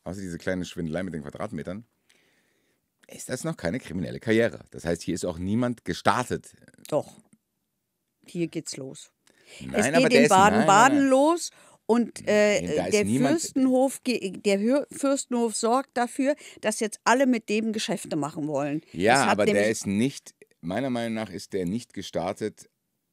außer diese kleine Schwindelei mit den Quadratmetern, ist das noch keine kriminelle Karriere. Das heißt, hier ist auch niemand gestartet. Doch, hier geht's los. Es Nein, aber geht in nein, Baden-Baden los und nein, da ist der niemand. Fürstenhof sorgt dafür, dass jetzt alle mit dem Geschäfte machen wollen. Ja, Das hat aber der nämlich, ist nicht, meiner Meinung nach ist der nicht gestartet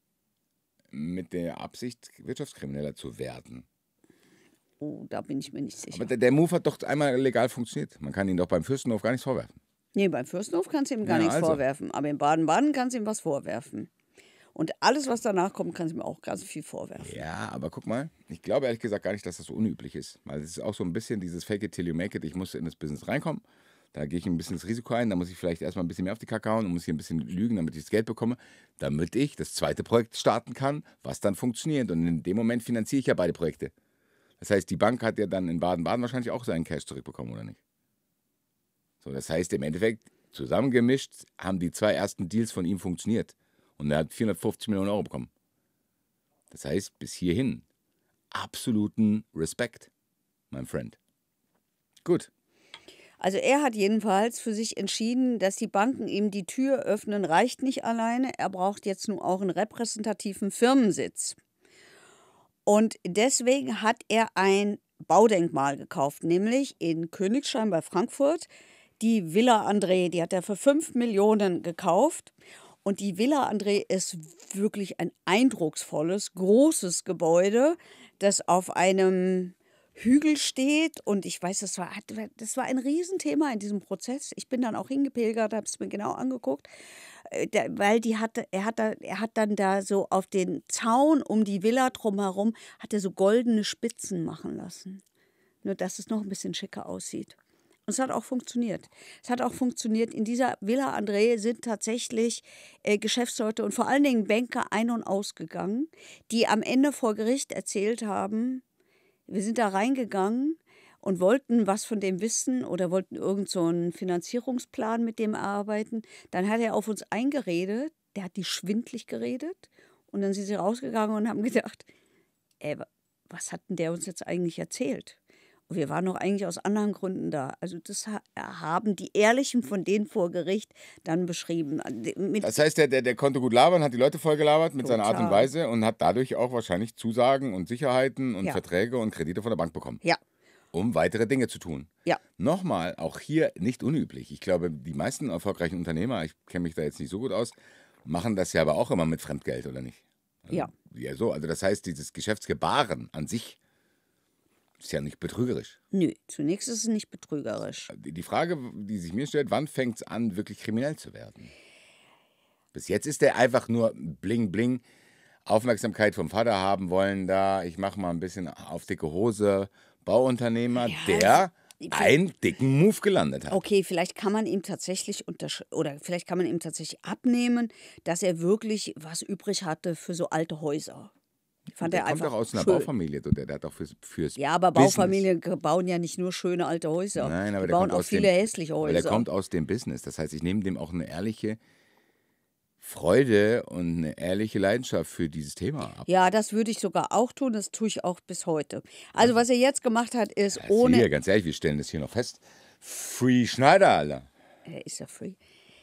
mit der Absicht, Wirtschaftskrimineller zu werden. oh, da bin ich mir nicht sicher. Aber der Move hat doch einmal legal funktioniert. Man kann ihn doch beim Fürstenhof gar nichts vorwerfen. Nee, beim Fürstenhof kannst du ihm gar Ja, nichts also. vorwerfen, aber in Baden-Baden kannst du ihm was vorwerfen. Und alles, was danach kommt, kannst du ihm auch ganz viel vorwerfen. Ja, aber guck mal, ich glaube ehrlich gesagt gar nicht, dass das so unüblich ist. Weil es ist auch so ein bisschen dieses Fake it till you make it. Ich muss in das Business reinkommen. Da gehe ich ein bisschen das Risiko ein. Da muss ich vielleicht erstmal ein bisschen mehr auf die Kacke hauen und muss hier ein bisschen lügen, damit ich das Geld bekomme, damit ich das zweite Projekt starten kann, was dann funktioniert. Und in dem Moment finanziere ich ja beide Projekte. Das heißt, die Bank hat ja dann in Baden-Baden wahrscheinlich auch seinen Cash zurückbekommen, oder nicht? So, das heißt, im Endeffekt, zusammengemischt, haben die 2 ersten Deals von ihm funktioniert. Und er hat 450 Millionen Euro bekommen. Das heißt, bis hierhin, absoluten Respekt, mein Friend. Gut. Also er hat jedenfalls für sich entschieden, dass die Banken ihm die Tür öffnen, reicht nicht alleine. Er braucht jetzt nun auch einen repräsentativen Firmensitz. Und deswegen hat er ein Baudenkmal gekauft, nämlich in Königstein bei Frankfurt. Die Villa André, die hat er für 5 Millionen gekauft. Und die Villa André ist wirklich ein eindrucksvolles, großes Gebäude, das auf einem Hügel steht. Und ich weiß, das war ein Riesenthema in diesem Prozess. Ich bin dann auch hingepilgert, habe es mir genau angeguckt, weil er hat dann da so auf den Zaun um die Villa drumherum, hat er so goldene Spitzen machen lassen. Nur, dass es noch ein bisschen schicker aussieht. Und es hat auch funktioniert. Es hat auch funktioniert. In dieser Villa André sind tatsächlich Geschäftsleute und vor allen Dingen Banker ein- und ausgegangen, die am Ende vor Gericht erzählt haben, wir sind da reingegangen und wollten was von dem wissen oder wollten irgend so einen Finanzierungsplan mit dem erarbeiten. Dann hat er auf uns eingeredet, der hat die schwindlig geredet und dann sind sie rausgegangen und haben gedacht, was hat denn der uns jetzt eigentlich erzählt? Und wir waren doch eigentlich aus anderen Gründen da. Also das haben die Ehrlichen von denen vor Gericht dann beschrieben. Das heißt, der konnte gut labern, hat die Leute voll gelabert mit seiner Art und Total. Weise und hat dadurch auch wahrscheinlich Zusagen und Sicherheiten und Ja. Verträge und Kredite von der Bank bekommen, Ja, um weitere Dinge zu tun. ja. Nochmal, auch hier nicht unüblich. Ich glaube, die meisten erfolgreichen Unternehmer, ich kenne mich da jetzt nicht so gut aus, machen das ja aber auch immer mit Fremdgeld, oder nicht? Also, Ja. Ja, so. Also das heißt, dieses Geschäftsgebaren an sich ist ja nicht betrügerisch. Nö, zunächst ist es nicht betrügerisch. Die Frage, die sich mir stellt, wann fängt es an, wirklich kriminell zu werden? Bis jetzt ist der einfach nur bling bling, Aufmerksamkeit vom Vater haben wollen da, ich mache mal ein bisschen auf dicke Hose, Bauunternehmer, Ja, der einen dicken Move gelandet hat. Okay, vielleicht kann man ihm tatsächlich vielleicht kann man ihm tatsächlich abnehmen, dass er wirklich was übrig hatte für so alte Häuser. Fand Der er kommt einfach doch aus einer schön. Baufamilie, der hat doch fürs Ja, aber Business. Baufamilien bauen ja nicht nur schöne alte Häuser. Nein, aber Die der bauen kommt auch aus viele hässliche aber der Häuser. kommt aus dem Business. Das heißt, ich nehme dem auch eine ehrliche Freude und eine ehrliche Leidenschaft für dieses Thema ab. Ja, das würde ich sogar auch tun. Das tue ich auch bis heute. Also was er jetzt gemacht hat, ist Also ohne... hier, ganz ehrlich, wir stellen das hier noch fest. Free Schneider, Alter. Ist ja free.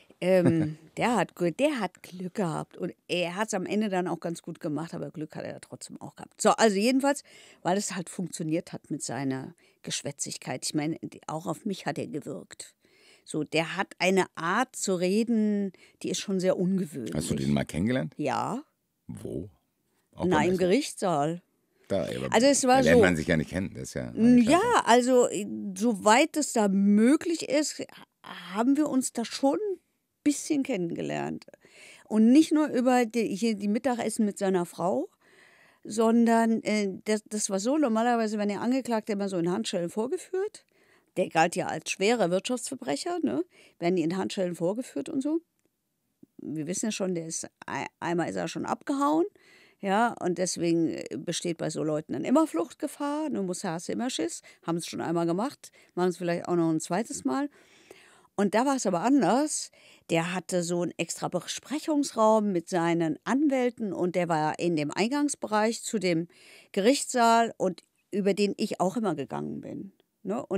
Der hat Glück gehabt und er hat es am Ende dann auch ganz gut gemacht, aber Glück hat er trotzdem auch gehabt. So, also jedenfalls, weil es halt funktioniert hat mit seiner Geschwätzigkeit. Ich meine, auch auf mich hat er gewirkt. So, der hat eine Art zu reden, die ist schon sehr ungewöhnlich. Hast du den mal kennengelernt? Ja, Wo? Auch na, beim im Essen? Gerichtssaal. Aber Also es war da lernt so. man sich ja nicht kennen. Das ist ja Ja, also soweit es da möglich ist, haben wir uns da schon ein bisschen kennengelernt. Und nicht nur über die Mittagessen mit seiner Frau, sondern das war so, normalerweise werden ja Angeklagte immer so in Handschellen vorgeführt. Der galt ja als schwerer Wirtschaftsverbrecher, ne? Werden die in Handschellen vorgeführt und so. Wir wissen ja schon, einmal ist er schon abgehauen. Ja, und deswegen besteht bei so Leuten dann immer Fluchtgefahr. Hast du immer Schiss. Haben es schon einmal gemacht, machen es vielleicht auch noch ein zweites Mal. Und da war es aber anders. Der hatte so einen extra Besprechungsraum mit seinen Anwälten und der war in dem Eingangsbereich zu dem Gerichtssaal und über den ich auch immer gegangen bin. Ne? Und